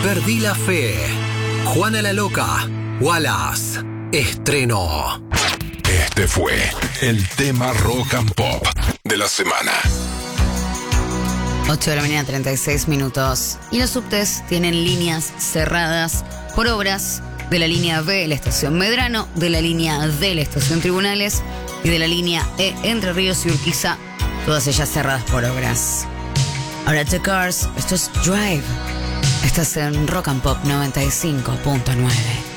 Perdí la fe. Juana la Loca. Wallace. Estreno. Este fue el tema Rock and Pop de la semana. 8 de la mañana, 36 minutos. Y los subtes tienen líneas cerradas por obras de la línea B de la estación Medrano, de la línea D de la estación Tribunales y de la línea E Entre Ríos y Urquiza, todas ellas cerradas por obras. Ahora The Cars, esto es Drive. Estás en Rock and Pop 95.9.